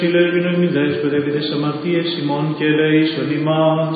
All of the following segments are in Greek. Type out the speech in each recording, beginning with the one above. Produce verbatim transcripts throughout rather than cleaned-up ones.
Συλλέγινον μη δέσποτε επί τες αμαρτίες ημών και ελέησον ημάς.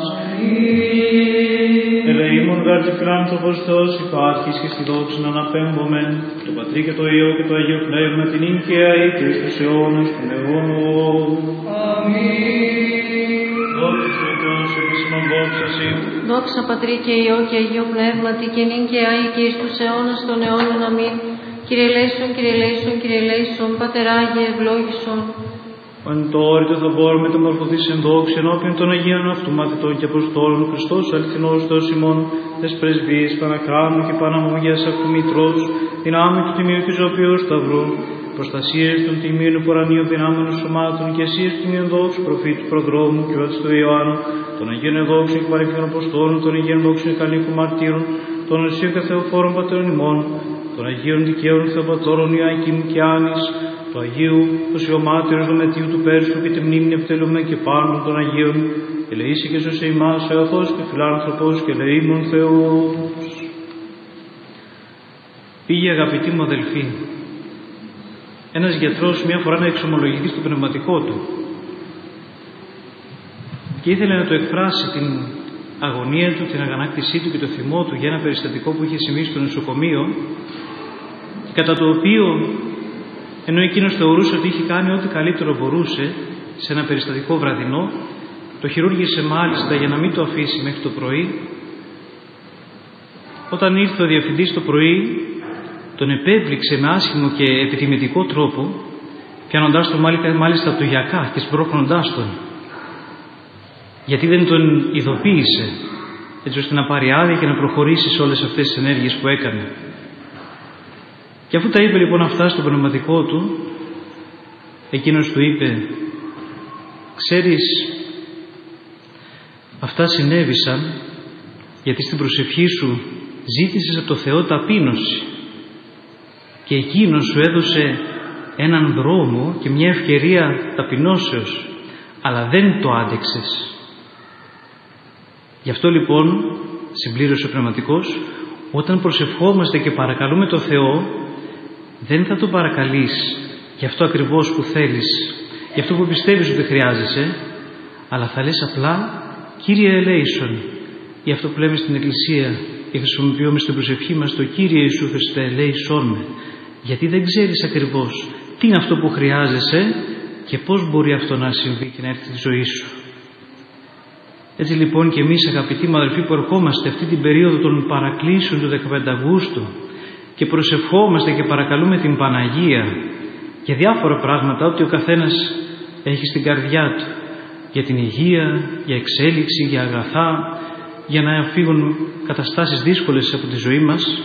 Ελεήμων γάρ και φιλάνθρωπος Θεός υπάρχεις και στη δόξα να αναπέμπομεν, το Πατρί και το Υιό και το Αγίο Πνεύμα την ίνκαια ή και εις τους αιώνας των αιώνων. Αμήν. Δόξα Σου Θεός επίσημον δόξα Συ. Δόξα Πατρί και Υιό και Αγίο Πνεύματι και νύγκαια ή και εις τους αιώνας των αιώνων. Αμήν. Κύριε ελέησον, Κύριε ελέησον, Κύριε ελέησον, Πατεράγιε ευλόγησον. Εν τώρα το θα μπορούμε να μεταμορφωθείς εν δόξη ενώπιον των Αγίων αυτού μαθητών και Αποστόλων, Χριστός αληθινός Θεός ημών, τες πρεσβείες Πανακράμου και Παναμούγιας αυτού Μητρός, δυνάμει του Τιμίου και Ζωοποιού Σταυρού, προστασίες των Τιμίων Επουρανίων δυνάμενων σωμάτων και εσείς του Τιμίων δόξου προφήτου προδρόμου και βάτης του Ιωάννου, των Αγίων Εδόξων και Παρεκείων Αποστόλων, των Αγίων Δόξων και Καλύκου Μαρτύρων, των Οσίων και Θεοφόρων Πατέρων ημών, των Αγίων Δικαίων Θεοπατώρων Ιωακήμ και Άνης, του Αγίου Οσιομάτηρος Δομετίου του Πέρσου και τη μνήμη επιτελούμε και πάντων των Αγίων, ελεήσει και σώσε ημάς ο αγαθός και φιλάνθρωπος και ελεήμων Θεός. Πήγε, αγαπητοί μου αδελφοί, ένας γιατρός μια φορά να εξομολογηθεί στο πνευματικό του και ήθελε να του εκφράσει την αγωνία του, την αγανάκτησή του και το θυμό του για ένα περιστατικό που είχε συμβεί στο νοσοκομείο, κατά το οποίο, ενώ εκείνος θεωρούσε ότι είχε κάνει ό,τι καλύτερο μπορούσε σε ένα περιστατικό βραδινό, το χειρούργησε μάλιστα για να μην το αφήσει μέχρι το πρωί. Όταν ήρθε ο διευθυντής το πρωί, τον επέπληξε με άσχημο και επιτιμητικό τρόπο, πιάνοντάς τον μάλιστα από το γιακά και σπρώχνοντάς τον, γιατί δεν τον ειδοποίησε, έτσι ώστε να πάρει άδεια και να προχωρήσει σε όλες αυτές τις ενέργειες που έκανε. Και αφού τα είπε λοιπόν αυτά στο πνευματικό του, εκείνος του είπε: «Ξέρεις, αυτά συνέβησαν γιατί στην προσευχή σου ζήτησες από το Θεό ταπείνωση και εκείνος σου έδωσε έναν δρόμο και μια ευκαιρία ταπεινώσεως, αλλά δεν το άντεξες. Γι' αυτό λοιπόν», συμπλήρωσε ο πνευματικός, «όταν προσευχόμαστε και παρακαλούμε το Θεό, δεν θα το παρακαλείς για αυτό ακριβώς που θέλεις, για αυτό που πιστεύεις ότι χρειάζεσαι, αλλά θα λες απλά Κύριε ελέησον, ή αυτό που λέμε στην Εκκλησία και χρησιμοποιούμε στην προσευχή μας, το Κύριε Ιησού Χριστέ ελέησόν με, γιατί δεν ξέρεις ακριβώς τι είναι αυτό που χρειάζεσαι και πώς μπορεί αυτό να συμβεί και να έρθει στη ζωή σου». Έτσι λοιπόν και εμείς, αγαπητοί μου αδελφοί, που ερχόμαστε αυτή την περίοδο των παρακλήσεων του δεκαπέντε Αυγούστου και προσευχόμαστε και παρακαλούμε την Παναγία για διάφορα πράγματα, ό,τι ο καθένας έχει στην καρδιά του, για την υγεία, για εξέλιξη, για αγαθά, για να φύγουν καταστάσεις δύσκολες από τη ζωή μας,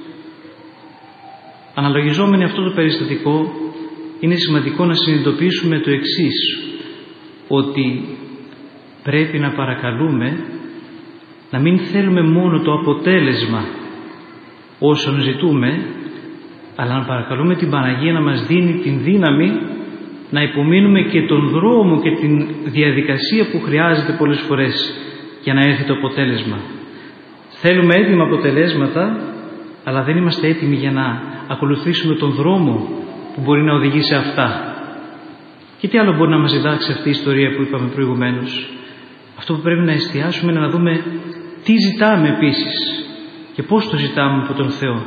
αναλογιζόμενοι αυτό το περιστατικό, είναι σημαντικό να συνειδητοποιήσουμε το εξής, ότι πρέπει να παρακαλούμε, να μην θέλουμε μόνο το αποτέλεσμα όσων ζητούμε, αλλά να παρακαλούμε την Παναγία να μας δίνει την δύναμη να υπομείνουμε και τον δρόμο και την διαδικασία που χρειάζεται πολλές φορές για να έρθει το αποτέλεσμα. Θέλουμε έτοιμα αποτελέσματα, αλλά δεν είμαστε έτοιμοι για να ακολουθήσουμε τον δρόμο που μπορεί να οδηγεί σε αυτά. Και τι άλλο μπορεί να μας διδάξει αυτή η ιστορία που είπαμε προηγουμένως? Αυτό που πρέπει να εστιάσουμε είναι να δούμε τι ζητάμε επίσης και πώς το ζητάμε από τον Θεό.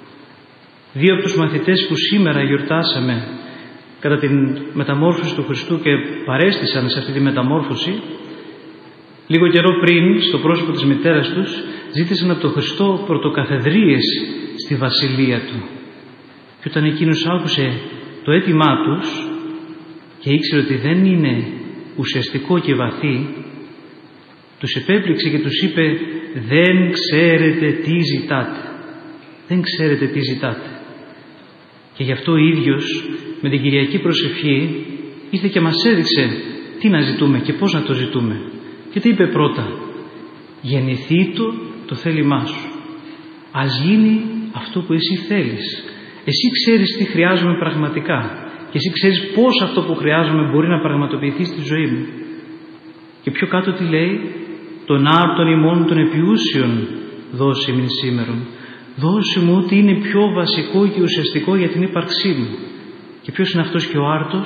Δύο από τους μαθητές που σήμερα γιορτάσαμε κατά την μεταμόρφωση του Χριστού και παρέστησαν σε αυτή τη μεταμόρφωση, λίγο καιρό πριν, στο πρόσωπο της μητέρας τους, ζήτησαν από τον Χριστό πρωτοκαθεδρίες στη βασιλεία του. Και όταν εκείνος άκουσε το αίτημά τους και ήξερε ότι δεν είναι ουσιαστικό και βαθύ, τους επέπληξε και τους είπε: «Δεν ξέρετε τι ζητάτε. Δεν ξέρετε τι ζητάτε». Και γι' αυτό ο ίδιος με την Κυριακή προσευχή ήρθε και μας έδειξε τι να ζητούμε και πώς να το ζητούμε. Και τι είπε πρώτα? «Γεννηθήτω το θέλημά σου». Ας γίνει αυτό που εσύ θέλεις. Εσύ ξέρεις τι χρειάζομαι πραγματικά και εσύ ξέρεις πώς αυτό που χρειάζομαι μπορεί να πραγματοποιηθεί στη ζωή μου. Και πιο κάτω τι λέει? «Τον άρτον ημών των επιούσιων δώσε μην σήμερον». Δώσε μου ό,τι είναι πιο βασικό και ουσιαστικό για την ύπαρξή μου. Και ποιος είναι αυτός και ο άρτος?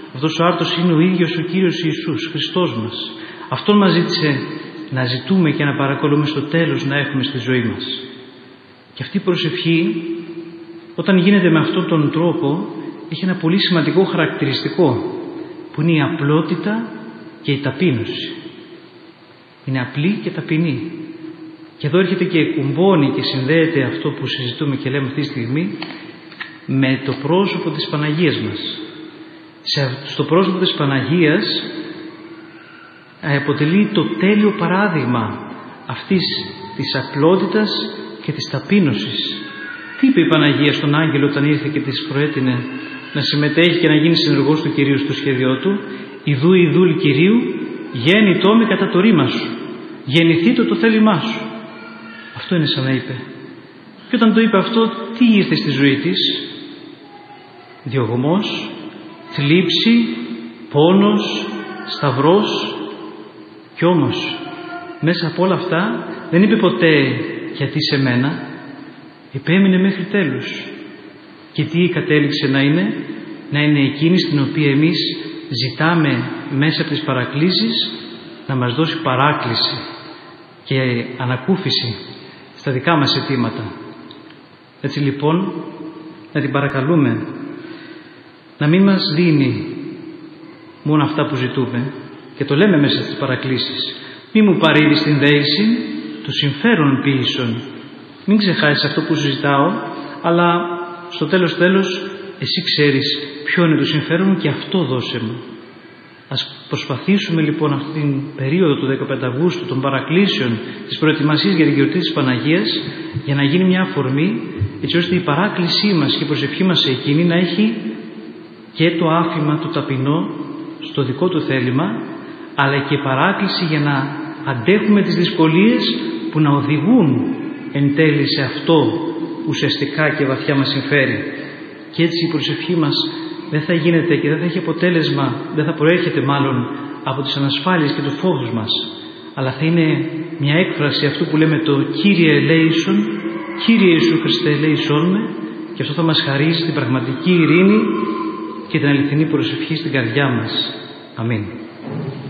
Αυτός ο άρτος είναι ο ίδιος ο Κύριος Ιησούς, Χριστός μας. Αυτόν μας ζήτησε να ζητούμε και να παρακολούμε στο τέλος να έχουμε στη ζωή μας. Και αυτή η προσευχή, όταν γίνεται με αυτόν τον τρόπο, έχει ένα πολύ σημαντικό χαρακτηριστικό, που είναι η απλότητα και η ταπείνωση. Είναι απλή και ταπεινή. Και εδώ έρχεται και κουμπώνει και συνδέεται αυτό που συζητούμε και λέμε αυτή τη στιγμή με το πρόσωπο της Παναγίας μας. Στο πρόσωπο της Παναγίας αποτελεί το τέλειο παράδειγμα αυτής της απλότητας και της ταπείνωσης. Τι είπε η Παναγία στον άγγελο όταν ήρθε και της προέτεινε να συμμετέχει και να γίνει συνεργός του Κυρίου στο σχέδιό του? «Ιδού η δούλη Κυρίου, γέννητό με κατά το ρήμα σου, γεννηθήτω το θέλημά σου». Αυτό είναι σαν να είπε. Και όταν το είπε αυτό, τι ήρθε στη ζωή της? Διωγμός, θλίψη, πόνος, σταυρός. Κι όμως μέσα από όλα αυτά δεν είπε ποτέ «γιατί σε μένα», επέμεινε μέχρι τέλους. Και τι κατέληξε να είναι? Να είναι εκείνη στην οποία εμείς ζητάμε μέσα από τις παρακλήσεις να μας δώσει παράκληση και ανακούφιση στα δικά μας αιτήματα. Έτσι λοιπόν να την παρακαλούμε να μην μας δίνει μόνο αυτά που ζητούμε, και το λέμε μέσα στις παρακλήσεις. Μη μου παρήδεις την δέηση του συμφέρον ποιήσεων. Μην ξεχάσεις αυτό που σου ζητάω, αλλά στο τέλος τέλος εσύ ξέρεις ποιο είναι το συμφέρον μου και αυτό δώσε μου. Ας προσπαθήσουμε λοιπόν αυτή την περίοδο του δεκαπέντε Αυγούστου των παρακλήσεων, της προετοιμασίας για την γιορτή της Παναγίας, για να γίνει μια αφορμή έτσι ώστε η παράκλησή μας και η προσευχή μας σε εκείνη να έχει και το άφημα το ταπεινό στο δικό του θέλημα, αλλά και παράκληση για να αντέχουμε τις δυσκολίες που να οδηγούν εν τέλει σε αυτό που ουσιαστικά και βαθιά μας συμφέρει. Και έτσι η προσευχή μας δεν θα γίνεται και δεν θα έχει αποτέλεσμα, δεν θα προέρχεται μάλλον από τις ανασφάλειες και τους φόβους μας, αλλά θα είναι μια έκφραση αυτού που λέμε το Κύριε ελέησον, Κύριε Ιησού Χριστέ ελέησόν με, και αυτό θα μας χαρίσει την πραγματική ειρήνη και την αληθινή προσευχή στην καρδιά μας. Αμήν.